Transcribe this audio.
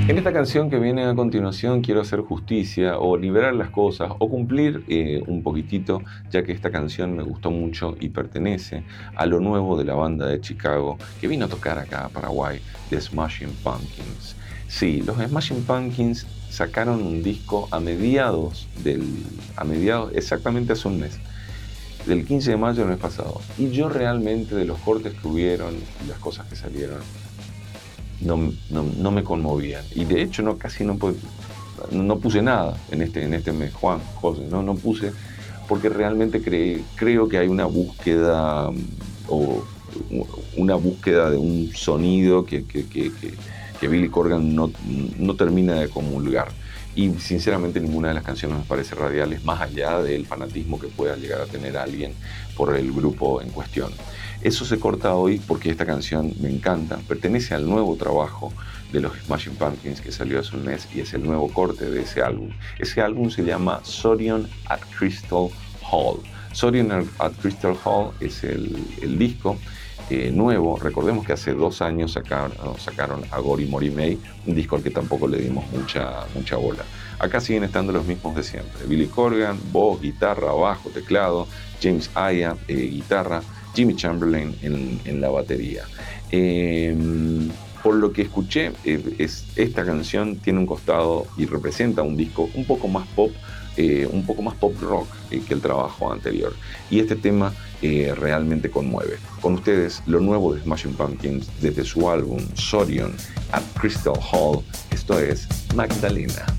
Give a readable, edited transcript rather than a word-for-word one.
En esta canción que viene a continuación quiero hacer justicia o liberar las cosas o cumplir un poquitito, ya que esta canción me gustó mucho y pertenece a lo nuevo de la banda de Chicago que vino a tocar acá a Paraguay, The Smashing Pumpkins. Sí, los Smashing Pumpkins sacaron un disco a mediados, exactamente hace un mes, del 15 de mayo del mes pasado. Y yo realmente de los cortes que hubieron y las cosas que salieron, no me conmovían. Y de hecho casi no puse nada en este mes, Juan, José, no puse, porque realmente creo que hay una búsqueda o una búsqueda de un sonido que Billy Corgan no termina de comulgar. Y sinceramente ninguna de las canciones me parece radiales, más allá del fanatismo que pueda llegar a tener alguien por el grupo en cuestión. Eso se corta hoy porque esta canción me encanta, pertenece al nuevo trabajo de los Smashing Pumpkins que salió hace un mes y es el nuevo corte de ese álbum. Ese álbum se llama Sodium at Crystal Hall. Sodium at Crystal Hall es el disco nuevo. Recordemos que hace 2 años sacaron a Gori Mori May, un disco al que tampoco le dimos mucha bola. Acá siguen estando los mismos de siempre. Billy Corgan, voz, guitarra, bajo, teclado, James Aya, guitarra, Jimmy Chamberlain en la batería. Por lo que escuché, esta canción tiene un costado y representa un disco un poco más pop rock que el trabajo anterior. Y este tema realmente conmueve. Con ustedes, lo nuevo de Smashing Pumpkins desde su álbum Sodium at Crystal Hall. Esto es Magdalena.